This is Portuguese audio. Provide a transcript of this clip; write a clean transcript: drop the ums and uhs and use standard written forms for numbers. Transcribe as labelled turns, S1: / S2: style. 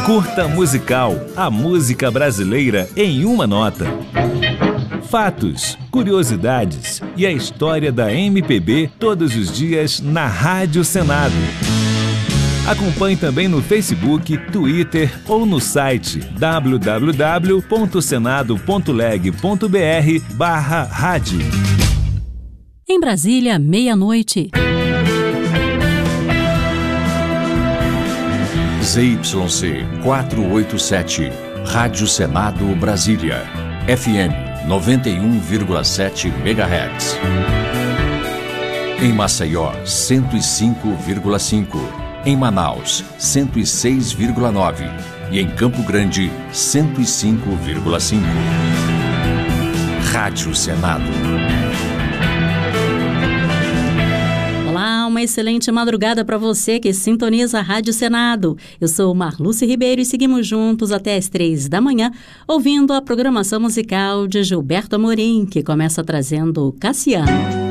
S1: Curta Musical, a música brasileira em uma nota. Fatos, curiosidades e a história da MPB todos os dias na Rádio Senado. Acompanhe também no Facebook, Twitter ou no site www.senado.leg.br/rádio.
S2: Em Brasília, meia-noite.
S3: ZYC 487, Rádio Senado Brasília, FM 91,7 MHz. Em Maceió, 105,5. Em Manaus, 106,9. E em Campo Grande, 105,5. Rádio Senado.
S2: Olá, uma excelente madrugada para você que sintoniza a Rádio Senado. Eu sou Marluce Ribeiro e seguimos juntos até as 3 da manhã, ouvindo a programação musical de Gilberto Amorim, que começa trazendo Cassiano.